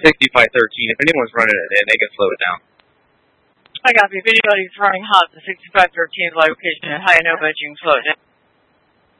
6513. If anyone's running it in, they can slow it down. I got you. If anybody's running hot, the 6513 location in High Nova, you can slow it down.